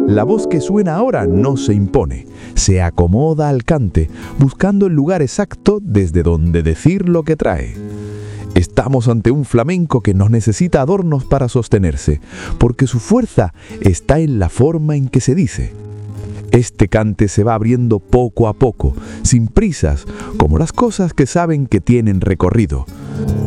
La voz que suena ahora no se impone, se acomoda al cante, buscando el lugar exacto desde donde decir lo que trae. Estamos ante un flamenco que no necesita adornos para sostenerse, porque su fuerza está en la forma en que se dice. Este cante se va abriendo poco a poco, sin prisas, como las cosas que saben que tienen recorrido.